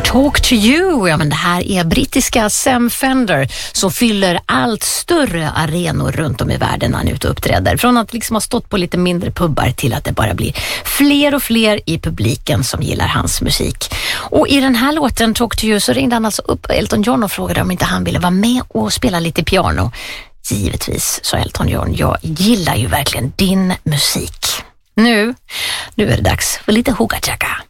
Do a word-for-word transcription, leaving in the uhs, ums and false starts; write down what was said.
Talk to you, ja men det här är brittiska Sam Fender som fyller allt större arenor runt om i världen när han är ute och uppträder. Från att liksom ha stått på lite mindre pubbar till att det bara blir fler och fler i publiken som gillar hans musik. Och i den här låten Talk to you så ringde han alltså upp Elton John och frågade om inte han ville vara med och spela lite piano. Givetvis, sa Elton John, jag gillar ju verkligen din musik. Nu, nu är det dags för lite hugga chaka.